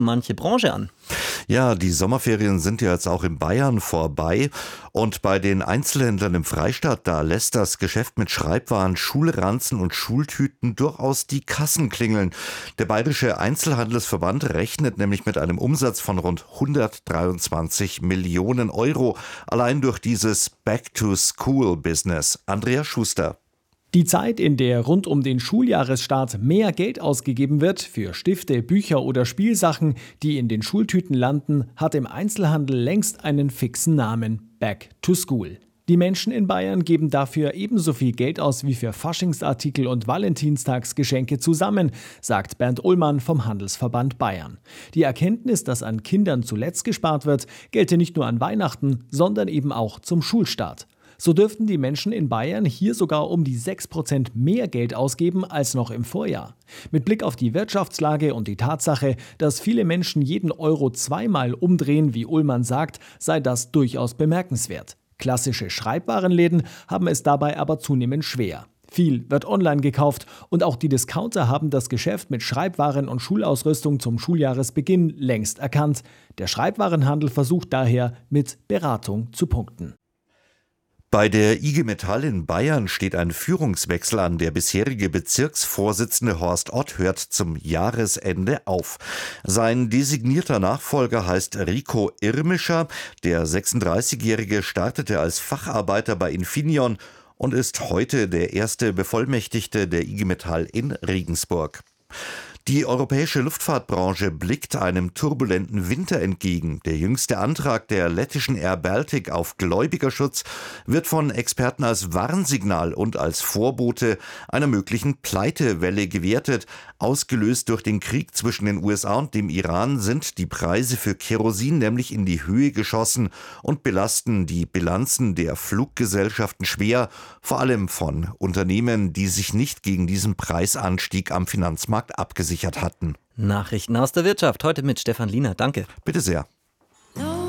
manche Branche an. Ja, die Sommerferien sind ja jetzt auch in Bayern vorbei und bei den Einzelhändlern im Freistaat, da lässt das Geschäft mit Schreibwaren, Schulranzen und Schultüten durchaus die Kassen klingeln. Der Bayerische Einzelhandelsverband rechnet nämlich mit einem Umsatz von rund 123 Millionen Euro, allein durch dieses Back-to-School-Business. Andreas Schuster. Die Zeit, in der rund um den Schuljahresstart mehr Geld ausgegeben wird für Stifte, Bücher oder Spielsachen, die in den Schultüten landen, hat im Einzelhandel längst einen fixen Namen: Back to School. Die Menschen in Bayern geben dafür ebenso viel Geld aus wie für Faschingsartikel und Valentinstagsgeschenke zusammen, sagt Bernd Ullmann vom Handelsverband Bayern. Die Erkenntnis, dass an Kindern zuletzt gespart wird, gelte nicht nur an Weihnachten, sondern eben auch zum Schulstart. So dürften die Menschen in Bayern hier sogar um die 6% mehr Geld ausgeben als noch im Vorjahr. Mit Blick auf die Wirtschaftslage und die Tatsache, dass viele Menschen jeden Euro zweimal umdrehen, wie Ullmann sagt, sei das durchaus bemerkenswert. Klassische Schreibwarenläden haben es dabei aber zunehmend schwer. Viel wird online gekauft und auch die Discounter haben das Geschäft mit Schreibwaren und Schulausrüstung zum Schuljahresbeginn längst erkannt. Der Schreibwarenhandel versucht daher, mit Beratung zu punkten. Bei der IG Metall in Bayern steht ein Führungswechsel an. Der bisherige Bezirksvorsitzende Horst Ott hört zum Jahresende auf. Sein designierter Nachfolger heißt Rico Irmischer. Der 36-Jährige startete als Facharbeiter bei Infineon und ist heute der erste Bevollmächtigte der IG Metall in Regensburg. Die europäische Luftfahrtbranche blickt einem turbulenten Winter entgegen. Der jüngste Antrag der lettischen Air Baltic auf Gläubigerschutz wird von Experten als Warnsignal und als Vorbote einer möglichen Pleitewelle gewertet. Ausgelöst durch den Krieg zwischen den USA und dem Iran sind die Preise für Kerosin nämlich in die Höhe geschossen und belasten die Bilanzen der Fluggesellschaften schwer, vor allem von Unternehmen, die sich nicht gegen diesen Preisanstieg am Finanzmarkt abgesichert hatten. Nachrichten aus der Wirtschaft, heute mit Stefan Liener. Danke. Bitte sehr.